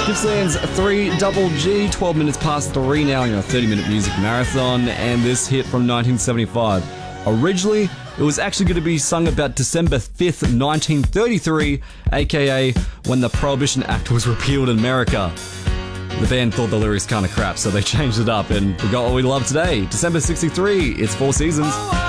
Gippsland's 3 Double G, 12 minutes past 3 now in a 30-minute music marathon, and this hit from 1975. Originally, it was actually going to be sung about December 5th, 1933, aka when the Prohibition Act was repealed in America. The band thought the lyrics kind of crap, so they changed it up, and we got what we love today. December 63, it's 4 Seasons.